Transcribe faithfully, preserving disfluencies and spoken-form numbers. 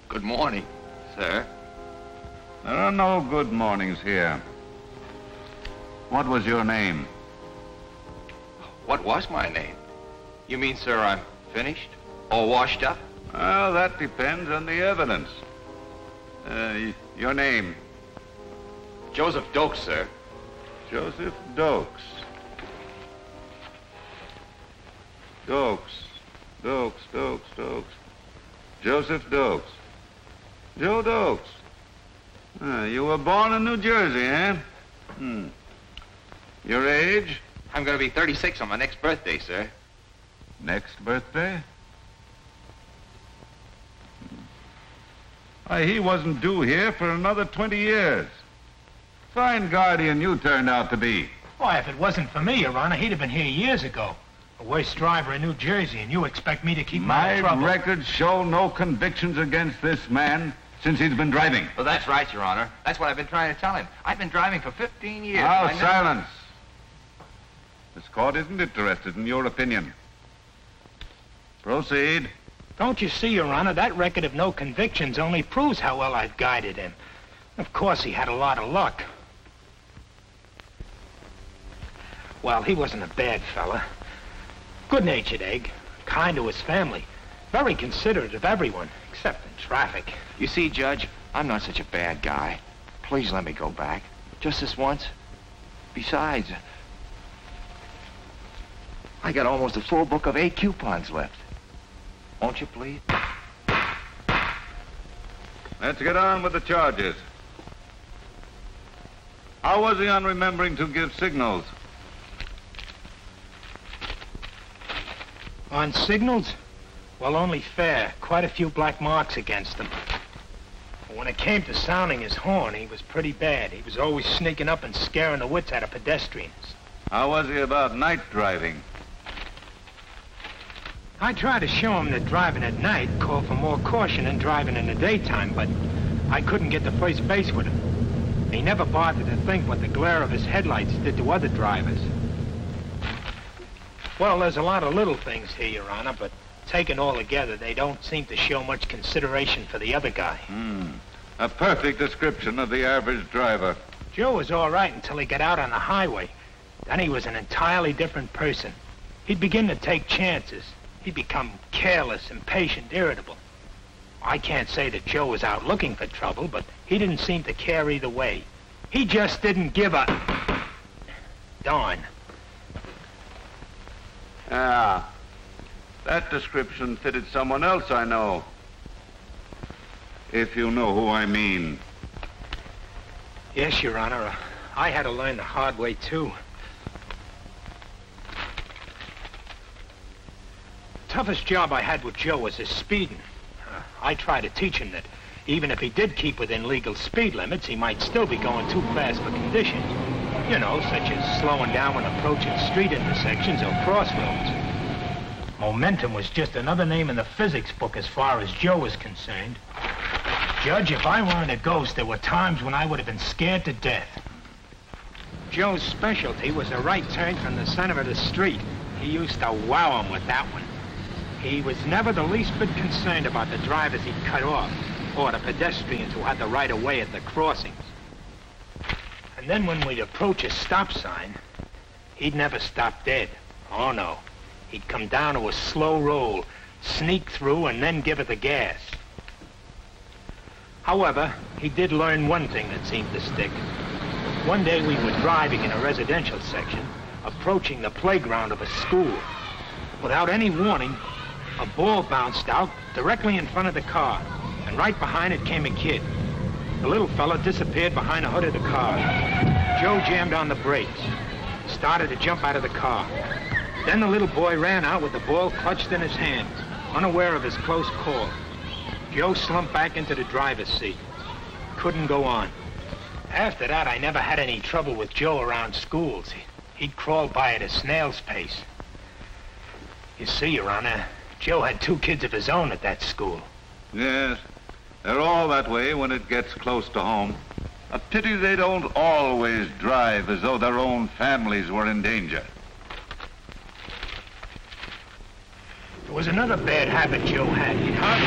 Good morning, sir. There are no good mornings here. What was your name? What was my name? You mean, sir, I'm finished? All washed up? Well, that depends on the evidence. Uh, your name? Joseph Dokes, sir. Joseph Dokes. Dokes. Dokes, Dokes, Dokes. Joseph Dokes. Joe Dokes. Uh, you were born in New Jersey, eh? Hmm. Your age? I'm going to be thirty-six on my next birthday, sir. Next birthday? Why, he wasn't due here for another twenty years. Fine guardian you turned out to be. Why, if it wasn't for me, Your Honor, he'd have been here years ago. The worst driver in New Jersey, and you expect me to keep him out of trouble? My records show no convictions against this man since he's been driving. Well, that's right, Your Honor. That's what I've been trying to tell him. I've been driving for fifteen years. Now, never... silence. This court isn't interested in your opinion. Proceed. Don't you see, Your Honor, that record of no convictions only proves how well I've guided him. Of course, he had a lot of luck. Well, he wasn't a bad fella. Good-natured egg, kind to his family, very considerate of everyone, except in traffic. You see, Judge, I'm not such a bad guy. Please let me go back. Just this once. Besides, I got almost a full book of eight coupons left. Won't you, please? Let's get on with the charges. How was he on remembering to give signals? On signals? Well, only fair. Quite a few black marks against him. But when it came to sounding his horn, he was pretty bad. He was always sneaking up and scaring the wits out of pedestrians. How was he about night driving? I tried to show him that driving at night called for more caution than driving in the daytime, but I couldn't get to first base with him. He never bothered to think what the glare of his headlights did to other drivers. Well, there's a lot of little things here, Your Honor, but taken all together, they don't seem to show much consideration for the other guy. Hmm. A perfect description of the average driver. Joe was all right until he got out on the highway. Then he was an entirely different person. He'd begin to take chances. He'd become careless, impatient, irritable. I can't say that Joe was out looking for trouble, but he didn't seem to care either way. He just didn't give a darn. Ah, that description fitted someone else I know. If you know who I mean. Yes, Your Honor. Uh, I had to learn the hard way, too. Toughest job I had with Joe was his speeding. Uh, I tried to teach him that even if he did keep within legal speed limits, he might still be going too fast for conditions. You know, such as slowing down when approaching street intersections or crossroads. Momentum was just another name in the physics book as far as Joe was concerned. Judge, if I weren't a ghost, there were times when I would have been scared to death. Joe's specialty was a right turn from the center of the street. He used to wow him with that one. He was never the least bit concerned about the drivers he'd cut off, or the pedestrians who had the right of way at the crossings. And then when we'd approach a stop sign, he'd never stop dead. Oh, no. He'd come down to a slow roll, sneak through, and then give it the gas. However, he did learn one thing that seemed to stick. One day we were driving in a residential section, approaching the playground of a school. Without any warning, a ball bounced out directly in front of the car, and right behind it came a kid. The little fella disappeared behind the hood of the car. Joe jammed on the brakes, started to jump out of the car. Then the little boy ran out with the ball clutched in his hands, unaware of his close call. Joe slumped back into the driver's seat. Couldn't go on. After that, I never had any trouble with Joe around schools. He'd crawl by at a snail's pace. You see, Your Honor, Joe had two kids of his own at that school. Yes, they're all that way when it gets close to home. A pity they don't always drive as though their own families were in danger. There was another bad habit Joe had. He'd hardly